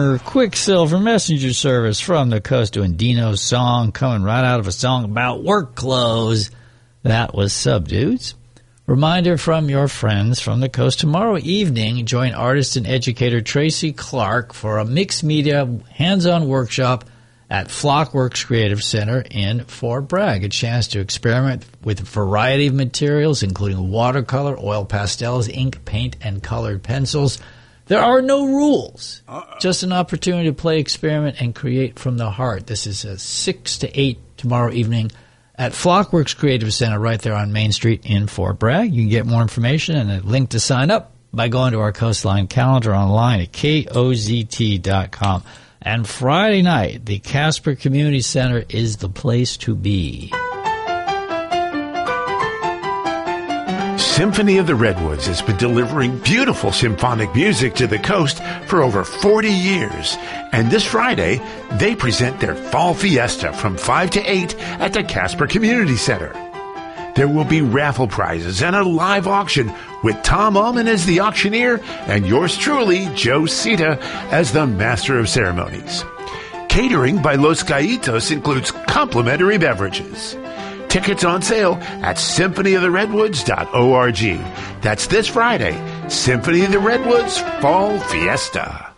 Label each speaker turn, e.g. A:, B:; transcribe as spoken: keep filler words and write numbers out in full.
A: your Quicksilver messenger service from the coast doing Dino's song, coming right out of a song about work clothes. That was Subdudes. Reminder from your friends from the coast. Tomorrow evening, join artist and educator Tracy Clark for a mixed media hands-on workshop at Flockworks Creative Center in Fort Bragg. A chance to experiment with a variety of materials, including watercolor, oil pastels, ink, paint, and colored pencils. There are no rules. Uh-uh. Just an opportunity to play, experiment, and create from the heart. This is a six to eight tomorrow evening at Flockworks Creative Center right there on Main Street in Fort Bragg. You can get more information and a link to sign up by going to our Coastline calendar online at K O Z T dot com. And Friday night, the Casper Community Center is the place to be.
B: Symphony of the Redwoods has been delivering beautiful symphonic music to the coast for over forty years. And this Friday, they present their Fall Fiesta from five to eight at the Casper Community Center. There will be raffle prizes and a live auction with Tom Ullman as the auctioneer and yours truly, Joe Cita, as the master of ceremonies. Catering by Los Gaitos includes complimentary beverages. Tickets on sale at symphony of the redwoods dot org. That's this Friday, Symphony of the Redwoods Fall Fiesta.